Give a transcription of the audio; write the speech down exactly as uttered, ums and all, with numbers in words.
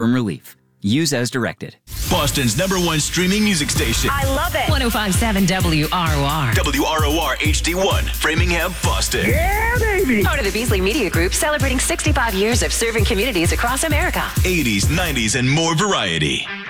from relief. Use as directed. Boston's number one streaming music station. I love it. one oh five point seven W R O R. W R O R H D one, Framingham, Boston. Yeah, baby. Part of the Beasley Media Group, celebrating sixty-five years of serving communities across America. eighties, nineties, and more variety.